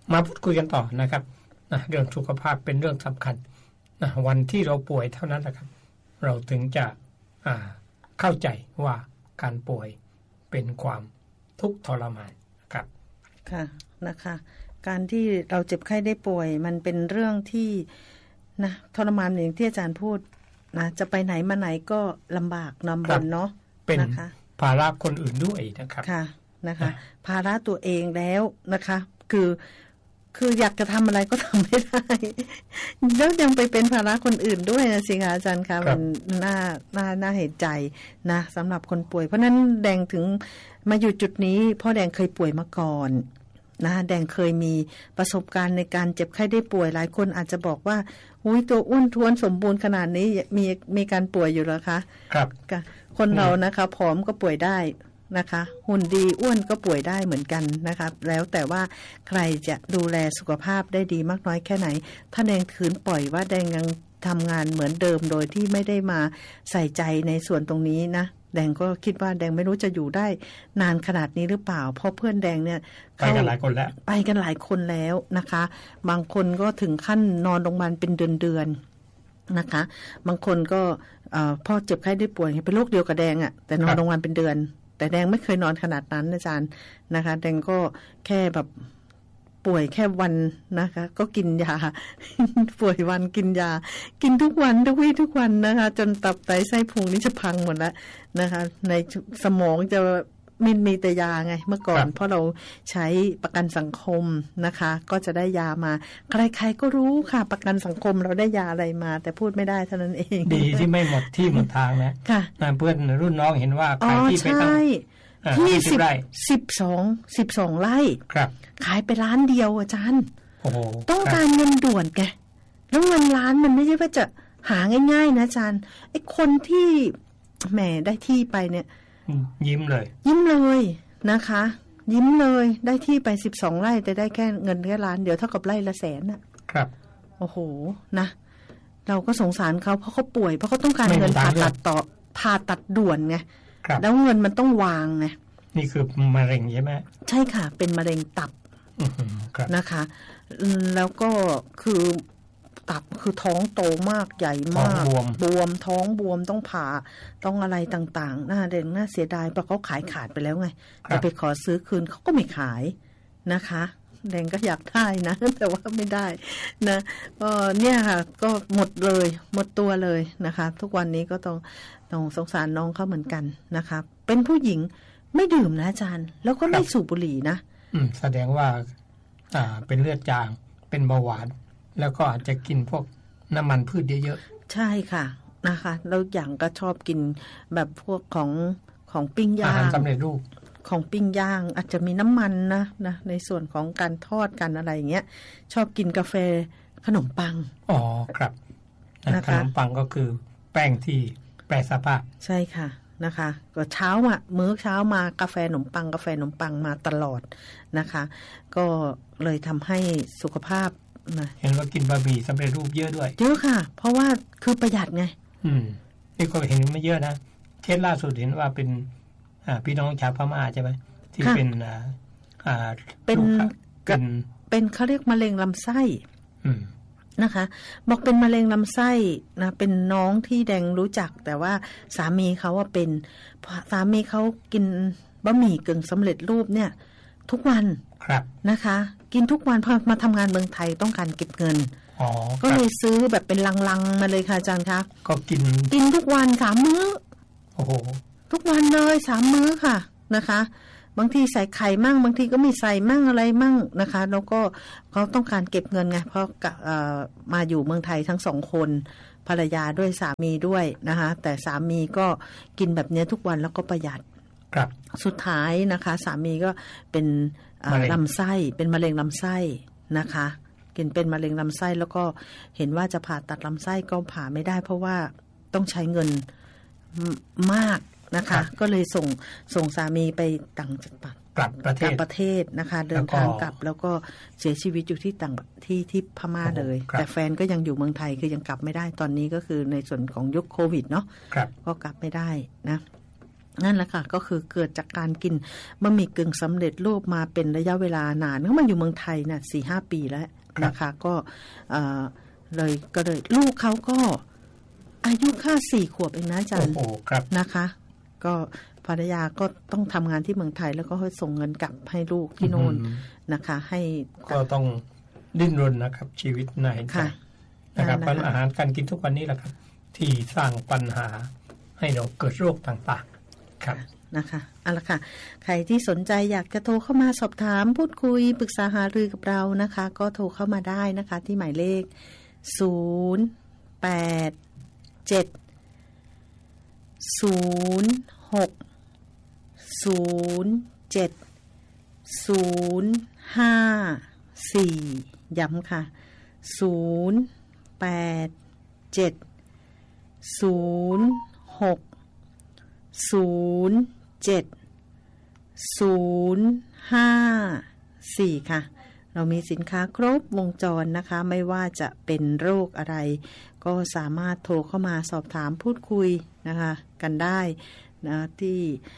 มาพูดคุยกันต่อนะครับเรื่องสุขภาพเป็นเรื่องสำคัญวันที่เราป่วยเท่านั้นแหละครับเราถึงจะเข้าใจว่าการป่วยเป็นความทุกข์ทรมานครับค่ะนะคะการที่เราเจ็บไข้ได้ป่วยมันเป็นเรื่องที่นะทรมานอย่างที่อาจารย์พูดนะจะไปไหนมาไหนก็ลำบากลำบนเนาะเป็นภาระคนอื่นด้วยนะครับค่ะนะคะภาระตัวเองแล้วนะคะคืออยากจะทำอะไรก็ทำไม่ได้แล้วยังไปเป็นภาระคนอื่นด้วยนะสิคะอาจารย์คะมันน่าเห็นใจนะสำหรับคนป่วยเพราะนั้นแดงถึงมาอยู่จุดนี้เพราะแดงเคยป่วยมาก่อนนะแดงเคยมีประสบการณ์ในการเจ็บไข้ได้ป่วยหลายคนอาจจะบอกว่าอุ้ยตัวอ้วนท้วนสมบูรณ์ขนาดนี้มีการป่วยอยู่เหรอคะครับคนเรานะคะผอมก็ป่วยได้นะคะหุ่นดีอ้วนก็ป่วยได้เหมือนกันนะคะแล้วแต่ว่าใครจะดูแลสุขภาพได้ดีมากน้อยแค่ไหนถ้าแดงขืนปล่อยว่าแดงยังทำงานเหมือนเดิมโดยที่ไม่ได้มาใส่ใจในส่วนตรงนี้นะแดงก็คิดว่าแดงไม่รู้จะอยู่ได้นานขนาดนี้หรือเปล่าเพราะเพื่อนแดงเนี่ยไปกันหลายคนแล้วนะคะบางคนก็ถึงขั้นนอนโรงพยาบาลเป็นเดือนนะคะบางคนก็พอเจ็บไข้ได้ป่วยเป็นโรคเดียวกับแดงอ่ะแต่นอนโรงพยาบาลเป็นเดือนแต่แดงไม่เคยนอนขนาดนั้นอาจารย์นะคะแดงก็แค่แบบป่วยแค่วันนะคะก็กินยา ป่วยวันกินยากินทุกวันทุกวันนะคะจนตับไตไส้พุงนี่จะพังหมดแล้วนะคะในสมองจะมีแต่ยาไงเมื่อก่อนเพราะเราใช้ประกันสังคมนะคะก็จะได้ยามาใครๆก็รู้ค่ะประกันสังคมเราได้ยาอะไรมาแต่พูดไม่ได้เท่านั้นเองดีที่ไม่หมดที่หมดทางนะค่ะเพื่อนรุ่นน้องเห็นว่าขายที่ไปตั้งที่12ไร่ครับขายไปล้านเดียวอาจารย์ต้องการเงินด่วนแกแล้วเงินล้านมันไม่ใช่ว่าจะหาง่ายๆนะอาจารย์ไอ้คนที่แหมได้ที่ไปเนี่ยยิ้มเลยนะคะยิ้มเลยได้ที่ไป12ไร่แต่ได้แค่เงินแค่ล้านเดียวเท่ากับไร่ละ100,000น่ะครับโอ้โหนะเราก็สงสารเขาเพราะเขาป่วยเพราะเขาต้องการเงินผ่าตัดด่วนไงแล้วเงินมันต้องวางไงนี่คือมะเร็งใช่ไหมใช่ค่ะเป็นมะเร็งตับนะคะแล้วก็คือตับคือท้องโตมากใหญ่มากบวมท้องบวมต้องผ่าต้องอะไรต่างๆน่าเด่นน่าเสียดายเพราะเขาขายขาดไปแล้วไงจะไปขอซื้อคืนเขาก็ไม่ขายนะคะแดงก็อยากได้นะแต่ว่าไม่ได้นะก็เนี่ยค่ะก็หมดตัวเลยนะคะทุกวันนี้ก็ต้องสงสารน้องเขาเหมือนกันนะคะเป็นผู้หญิงไม่ดื่มนะอาจารย์แล้วก็ไม่สูบบุหรี่นะแสดงว่าเป็นเลือดจางเป็นเบาหวานแล้วก็อาจจะกินพวกน้ำมันพืชเยอะๆใช่ค่ะนะคะแล้วอย่างก็ชอบกินแบบพวกของปิ้งย่างอาหารสำเร็จรูปของปิ้งย่างอาจจะมีน้ำมันนะในส่วนของการทอดกันอะไรอย่างเงี้ยชอบกินกาแฟขนมปังอ๋อครับขนมปังก็คือแป้งที่แปรสภาพใช่ค่ะนะคะก็เช้ามื้อเช้ามากาแฟขนมปังมาตลอดนะคะก็เลยทำให้สุขภาพเห็นว่ากินบะหมี่สำเร็จรูปเยอะด้วยเยอะค่ะเพราะว่าคือประหยัดไงนี่ก็เห็นไม่เยอะนะเคสล่าสุดเห็นว่าเป็นพี่น้องชาวพม่าใช่ไหมที่เป็นเขาเรียกมะเร็งลำไส้นะคะบอกเป็นมะเร็งลำไส้นะเป็นน้องที่แดงรู้จักแต่ว่าสามีเขาว่าเป็นสามีเขากินบะหมี่กึ่งสำเร็จรูปเนี่ยทุกวันนะคะกินทุกวันพอมาทำงานเมืองไทยต้องการเก็บเงินก็เลยซื้อแบบเป็นลังๆมาเลยค่ะอาจารย์คะก็กินทุกวัน3 มื้อโอ้โหทุกวันเลย3 มื้อค่ะนะคะบางทีใส่ไข่มั่งบางทีก็ไม่ใส่มั่งอะไรมั่งนะคะแล้วก็เขาต้องการเก็บเงินไงเพราะมาอยู่เมืองไทยทั้ง2 คนภรรยาด้วยสามีด้วยนะคะแต่สามีก็กินแบบนี้ทุกวันแล้วก็ประหยัดสุดท้ายนะคะสามีก็เป็นลำไส้เป็นมะเร็งลำไส้นะคะกินเป็นมะเร็งลำไส้แล้วก็เห็นว่าจะผ่าตัดลำไส้ก็ผ่าไม่ได้เพราะว่าต้องใช้เงินมากนะคะก็เลยส่งสามีไปต่างจังหวัดกลับประเทศนะคะเดินทางกลับแล้วก็เสียชีวิตอยู่ที่ที่พม่าเลยแต่แฟนก็ยังอยู่เมืองไทยคือยังกลับไม่ได้ตอนนี้ก็คือในส่วนของยุคโควิดเนาะก็กลับไม่ได้นะนั่นแหละค่ะก็คือเกิดจากการกินบะหมี่กึ่งสำเร็จรูปมาเป็นระยะเวลานานเขามาอยู่เมืองไทยน่ะ 4-5 ปีแล้วนะคะก็เลยลูกเขาก็อายุแค่4 ขวบเองนะอาจารย์นะคะก็ภรรยาก็ต้องทำงานที่เมืองไทยแล้วก็ให้ส่งเงินกลับให้ลูกที่โน่นนะคะให้ก็ต้องดิ้นรนนะครับชีวิตนายนะครับปัญหาอาหารการกินทุกวันนี้แหละครับที่สร้างปัญหาให้เราเกิดโรคต่างๆครับนะคะเอาละค่ะใครที่สนใจอยากจะโทรเข้ามาสอบถามพูดคุยปรึกษาหารือกับเรานะคะก็โทรเข้ามาได้นะคะที่หมายเลข087060705ย้ำค่ะ087060705ค่ะเรามีสินค้าครบวงจรนะคะไม่ว่าจะเป็นโรคอะไรก็สามารถโทรเข้ามาสอบถามพูดคุยนะคะกันได้นะที่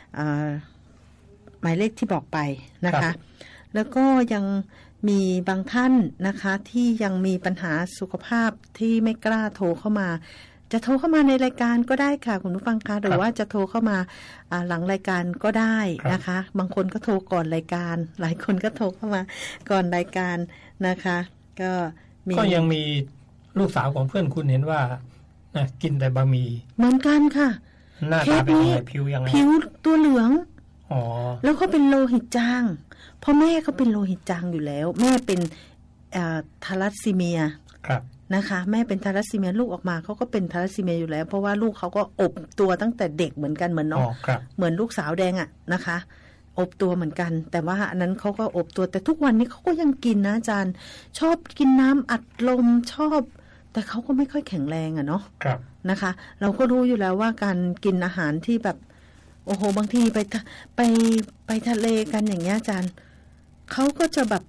หมายเลขที่บอกไปนะคะแล้วก็ยังมีบางท่านนะคะที่ยังมีปัญหาสุขภาพที่ไม่กล้าโทรเข้ามาจะโทรเข้ามาในรายการก็ได้ค่ะคุณผู้ฟังคะหรือว่าจะโทรเข้ามาหลังรายการก็ได้นะคะบางคนก็โทรก่อนรายการหลายคนก็โทรเข้ามาก่อนรายการนะคะก็ยังมีลูกสาวของเพื่อนคุณเห็นว่านะกินแต่บะหมี่เหมือนกันค่ะหน้าตาเป็นยังไงผิวยังไงผิวตัวเหลืองแล้วก็เป็นโลหิตจางเพราะแม่เขาเป็นโลหิตจางอยู่แล้วแม่เป็นทาลัสซีเมียนะคะแม่เป็นทาลัสซีเมียลูกออกมาเขาก็เป็นทาลัสซีเมียอยู่แล้วเพราะว่าลูกเขาก็อบตัวตั้งแต่เด็กเหมือนกันเหมือนน้องเหมือนลูกสาวแดงอ่ะนะคะอบตัวเหมือนกันแต่ว่าอันนั้นเขาก็อบตัวแต่ทุกวันนี้เขาก็ยังกินนะอาจารย์ชอบกินน้ำอัดลมชอบแต่เขาก็ไม่ค่อยแข็งแรงอ่ะเนาะนะคะเราก็รู้อยู่แล้วว่าการกินอาหารที่แบบโอ้โหบางทีไปทะเลกันอย่างเงี้ยอาจารย์เขาก็จะแบบ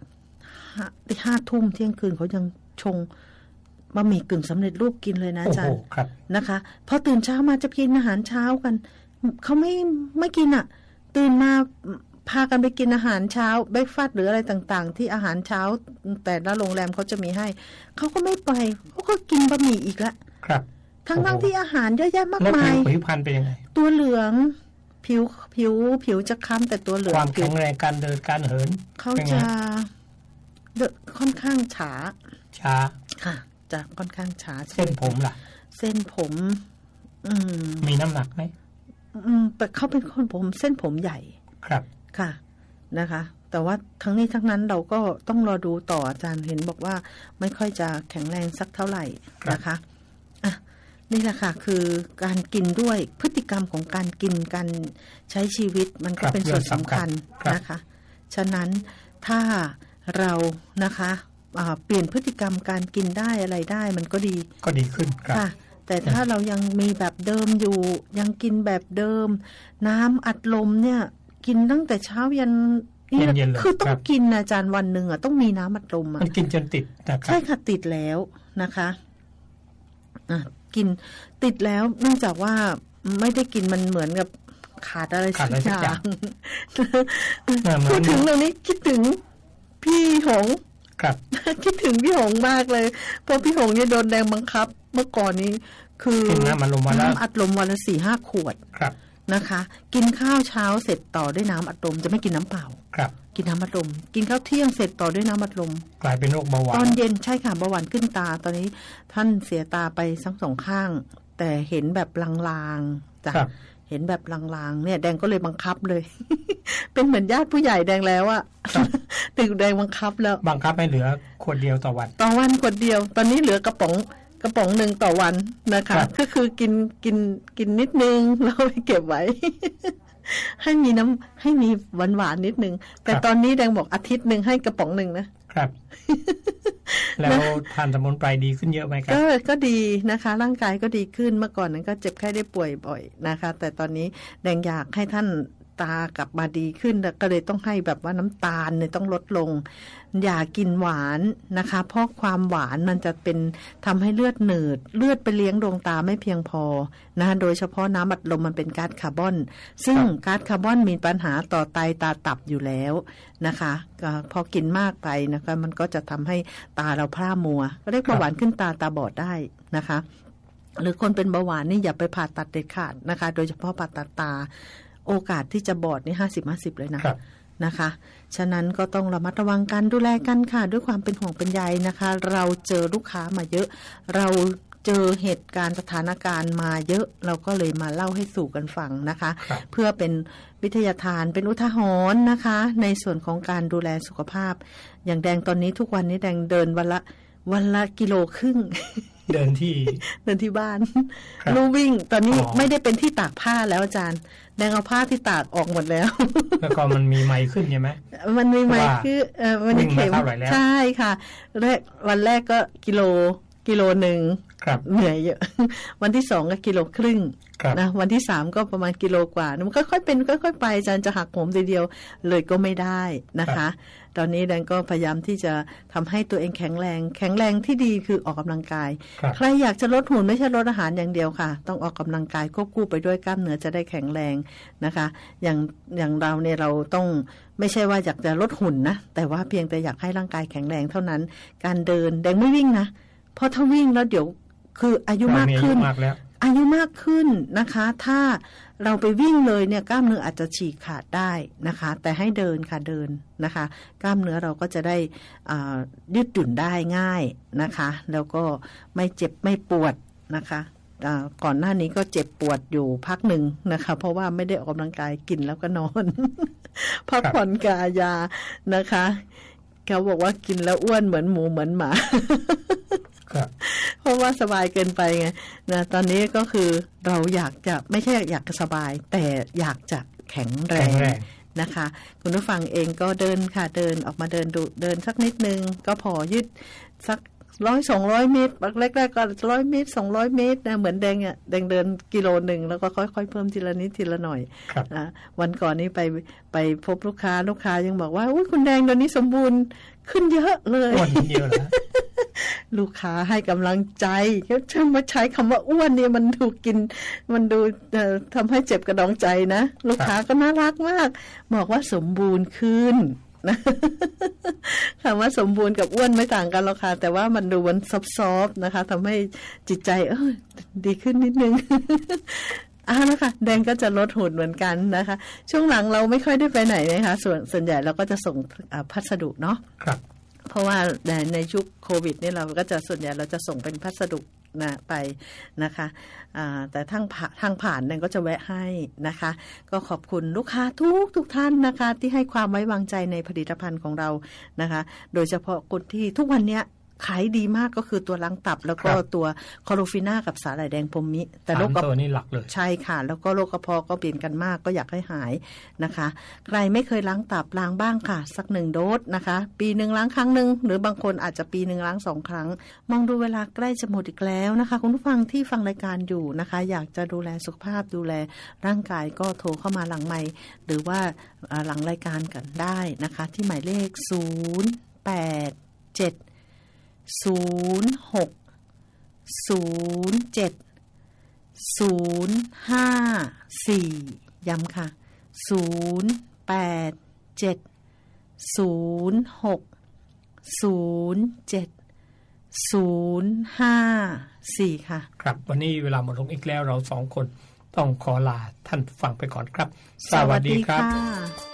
5 ทุ่มเที่ยงคืนเขายังชงบะหมี่กึ่งสำเร็จรูปกินเลยนะอาจารย์นะคะพอตื่นเช้ามาจะกินอาหารเช้ากันเขาไม่กินอ่ะตื่นมาพากันไปกินอาหารเช้าเบรคฟาสต์หรืออะไรต่างๆที่อาหารเช้าแต่ละโรงแรมเขาจะมีให้เขาก็ไม่ไปเขาก็กินบะหมี่อีกละทั้งที่อาหารเยอะแยะมากมายแล้วผิวพรรณเป็นยังไงตัวเหลืองผิวจะคล้ำแต่ตัวเหลืองความแข็งแรงการเดินการเหินเขาจะค่อนข้างช้าค่ะจะค่อนข้างช้าเส้นผมล่ะเส้นผมมีน้ำหนักไหมแต่เขาเป็นคนผมเส้นผมใหญ่ครับค่ะนะคะแต่ว่าทั้งนี้ทั้งนั้นเราก็ต้องรอดูต่ออาจารย์เห็นบอกว่าไม่ค่อยจะแข็งแรงสักเท่าไหร่นะคะอ่ะนี่แหละค่ะคือการกินด้วยพฤติกรรมของการกินการใช้ชีวิตมันก็เป็นส่วนสำคัญนะคะฉะนั้นถ้าเรานะคะเปลี่ยนพฤติกรรมการกินได้อะไรได้มันก็ดีขึ้นครับค่ะแต่ถ้าเรายังมีแบบเดิมอยู่ยังกินแบบเดิมน้ำอัดลมเนี่ยกินตั้งแต่เช้ายันคือต้องกินอาจารย์วันหนึ่งต้องมีน้ำอัดลมมันกินจนติดใช่ค่ะติดแล้วนะคะกินติดแล้วเนื่องจากว่าไม่ได้กินมันเหมือนกับขาดอะไรสักอย่างพูดถึงเรื่องนี้คิดถึงพี่หงคิดถึงพี่หงมากเลยเพราะพี่หงเนี่ยโดนแดงบังคับเมื่อก่อนนี้คือน้ำอัดลมวันละ 4-5 ขวดนะคะกินข้าวเช้าเสร็จต่อด้วยน้ำอัดลมจะไม่กินน้ำเปล่ากินน้ำอัดลมกินข้าวเที่ยงเสร็จต่อด้วยน้ำอัดลมกลายเป็นโรคเบาหวานตอนเย็นใช่ค่ะเบาหวานขึ้นตาตอนนี้ท่านเสียตาไปทั้งสองข้างแต่เห็นแบบลางๆจ้ะเห็นแบบลางๆเนี่ยแดงก็เลยบังคับเลย เป็นเหมือนญาติผู้ใหญ่แดงแล้วอะตึกแดงบังคับแล้วบังคับให้เหลือขวดเดียวต่อวันขวดเดียวตอนนี้เหลือกระป๋องนึงต่อวันนะคะก็คือกินนิดนึงแล้วไปเก็บไว้ ให้มีหวานนิดนึงแต่ตอนนี้แดงบอกอาทิตย์นึงให้กระป๋องนึงนะครับแล้วทานสมุนไพรดีขึ้นเยอะไหมครับก็ดีนะคะร่างกายก็ดีขึ้นเมื่อก่อนนั้นก็เจ็บไข้ได้ป่วยบ่อยนะคะแต่ตอนนี้แดงอยากให้ท่านตากลับมาดีขึ้นก็เลยต้องให้แบบว่าน้ำตาลเนี่ยต้องลดลงอย่ากินหวานนะคะเพราะความหวานมันจะเป็นทำให้เลือดหนืดเลือดไปเลี้ยงดวงตาไม่เพียงพอนะคะโดยเฉพาะน้ำอัดลมมันเป็นก๊าซคาร์บอนซึ่งก๊าซคาร์บอนมีปัญหาต่อไตตาตับอยู่แล้วนะคะพอกินมากไปนะคะมันก็จะทำให้ตาเราพร่ามัวก็เรียกเบาหวานขึ้นตาบอดได้นะคะหรือคนเป็นเบาหวานนี่อย่าไปผ่าตัดเด็ดขาดนะคะโดยเฉพาะผ่าตัดตาโอกาสที่จะบอดนี่50-50เลยนะคะฉะนั้นก็ต้องระมัดระวังกันดูแลกันค่ะด้วยความเป็นห่วงเป็นใยนะคะเราเจอลูกค้ามาเยอะเราเจอเหตุการณ์สถานการณ์มาเยอะเราก็เลยมาเล่าให้สู่กันฟังนะคะเพื่อเป็นวิทยาทานเป็นอุทาหรณ์นะคะในส่วนของการดูแลสุขภาพอย่างแดงตอนนี้ทุกวันนี้แดงเดินวันละ1.5 กิโลเดินที่บ้านลู่วิ่งตอนนี้ไม่ได้เป็นที่ตากผ้าแล้วอาจารย์แดงเอาผ้าที่ตากออกหมดแล้วแล้วก็มันมีไมค์ขึ้นใช่ไหมมันมีไมค์คือมันมีเข็มใช่ค่ะวันแรกก็กิโลนึงเหนื่อยเยอะวันที่2ก็1.5 กิโลนะวันที่3ก็ประมาณ1 กิโลกว่ามันค่อยๆเป็นค่อยๆไปอาจารย์จะหักโหมทีเดียวเลยก็ไม่ได้นะคะตอนนี้แดงก็พยายามที่จะทำให้ตัวเองแข็งแรงที่ดีคือออกกำลังกายใครอยากจะลดหุ่นไม่ใช่ลดอาหารอย่างเดียวค่ะต้องออกกำลังกายควบคู่ไปด้วยกล้ามเนื้อจะได้แข็งแรงนะคะอย่างเราเนี่ยเราต้องไม่ใช่ว่าอยากจะลดหุ่นนะแต่ว่าเพียงแต่อยากให้ร่างกายแข็งแรงเท่านั้นการเดินแดงไม่วิ่งนะเพราะถ้าวิ่งแล้วเดี๋ยวคืออายุมากขึ้นนะคะถ้าเราไปวิ่งเลยเนี่ยกล้ามเนื้ออาจจะฉีกขาดได้นะคะแต่ให้เดินค่ะเดินนะคะกล้ามเนื้อเราก็จะได้ยืดหยุ่นได้ง่ายนะคะแล้วก็ไม่เจ็บไม่ปวดนะคะก่อนหน้านี้ก็เจ็บปวดอยู่พักหนึ่งนะคะเพราะว่าไม่ได้ออกกำลังกายกินแล้วก็นอน พักผ่อนกายานะคะเขาบอกว่ากินแล้วอ้วนเหมือนหมูเหมือนหมาเพราะว่าสบายเกินไปไงนะตอนนี้ก็คือเราอยากจะไม่ใช่อยากจะสบายแต่อยากจะแข็งแรงนะคะคุณผู้ฟังเองก็เดินค่ะเดินออกมาเดินสักนิดนึงก็พอยืดสัก100-200 เมตรแรกๆก็100 เมตร200 เมตรนะเหมือนแดงเดิน1 กิโลแล้วก็ค่อยๆเพิ่มทีละนิดทีละหน่อยวันก่อนนี้ไปพบลูกค้ายังบอกว่าอุ๊ยคุณแดงตอนนี้สมบูรณ์ขึ้นเยอะเลยอ้วนเยอะนะลูกค้าให้กำลังใจเขามาใช้คำว่าอ้วนเนี่ยมันถูกกินมันดูทำให้เจ็บกระดองใจนะลูกค้าก็น่ารักมากบอกว่าสมบูรณ์ขึ้นนะคำว่าสมบูรณ์กับอ้วนไม่ต่างกันหรอกค่ะแต่ว่ามันดูมันซอฟๆนะคะทำให้จิตใจดีขึ้นนิดนึงนะคะแดงก็จะลดหุ่นเหมือนกันนะคะช่วงหลังเราไม่ค่อยได้ไปไหนนะคะส่วนใหญ่เราก็จะส่งพัสดุเนาะครับเพราะว่าในยุคโควิดนี่เราก็จะส่วนใหญ่เราจะส่งเป็นพัสดุนะไปนะคะแต่ทางผ่านเนี่ยก็จะแวะให้นะคะก็ขอบคุณลูกค้าทุกท่านนะคะที่ให้ความไว้วางใจในผลิตภัณฑ์ของเรานะคะโดยเฉพาะคนที่ทุกวันเนี้ยขายดีมากก็คือตัวล้างตับแล้วก็ตัวคอโรฟิน่ากับสาหร่ายแดงพรมมิแต่โรคกระเพาะนี่หลักเลยใช่ค่ะแล้วก็โรคกระเพาะก็เปลี่ยนกันมากก็อยากให้หายนะคะใครไม่เคยล้างตับล้างบ้างค่ะสัก1 โดสนะคะปีนึงล้างครั้งนึงหรือบางคนอาจจะปีนึงล้าง2 ครั้งมองดูเวลาใกล้จะหมดอีกแล้วนะคะคุณผู้ฟังที่ฟังรายการอยู่นะคะอยากจะดูแลสุขภาพดูแลร่างกายก็โทรเข้ามาหลังไมค์หรือว่าหลังรายการกันได้นะคะที่หมายเลข087 06 07 054ย้ำค่ะ087 06 07 054ค่ะครับวันนี้เวลาหมดลงอีกแล้วเรา2 คนต้องขอลาท่านฟังไปก่อนครับสวัสดีครับ